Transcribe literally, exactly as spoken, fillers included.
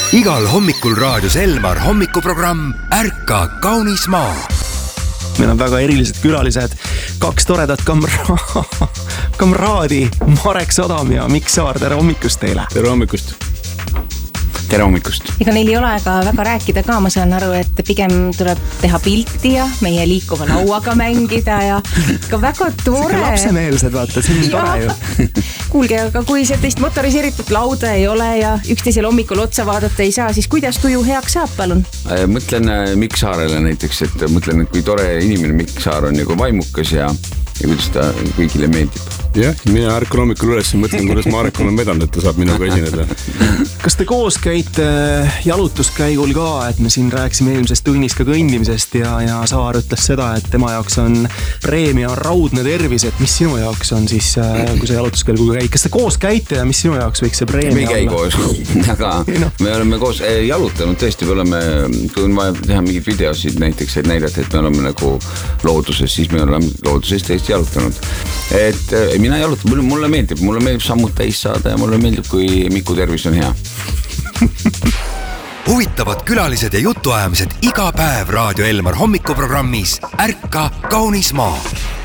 Igal hommikul raadios Elmar hommikuprogramm Ärka kaunis maa. Meil on väga erilised külalised, kaks toredat kamra... kamraadi, Marek Sadam ja Mikk Saar. Tere hommikust teile. Tere hommikust. Tere hommikust. Ega neil ei ole aga väga rääkida ka, ma saan aru, et pigem tuleb teha pilti ja meie liikuva lauaga mängida ja ka väga tore. Ka lapsemeelsed, vaata, see on tore ju. Kuulge, aga kui see teist motoriseeritud lauda ei ole ja üksteisel hommikul otsa vaadata ei saa, siis kuidas tuju heaks saab, palun? Mõtlen Mikk Saarele näiteks, et mõtlen, et kui tore inimene Mikk Saar on nagu vaimukas ja, ja kuidas ta kõigile meeldib. Jah, mina ärkan hommikul üles ja mõtlen, kuidas Marek on vedanud, et ta saab minuga esineda. Kas te koos käite jalutuskäigul ka, et me siin rääksime eelmisest tunnis ka kõndimisest ja, ja Saar ütles seda, et tema jaoks on preemia raudne tervis, et mis sinu jaoks on siis, kui sa jalutuskäiguga käid? Kas te koos käite ja mis sinu jaoks võiks see preemia olla? Me ei käi koos, aga me oleme koos jalutanud, tõesti, me oleme, kui on vaja teha mingid videosid näiteks, et näidata, et me oleme nagu looduses, siis me oleme looduses tõesti jalutanud. Et mina jalutan, mulle, mulle meeldib, mulle meeldib sammud täis saada ja mulle meeldib, kui Miku tervis on hea. Huvitavad külalised ja jutuajamised iga päev Raadio Elmar hommikuprogrammis Ärka kaunis maa.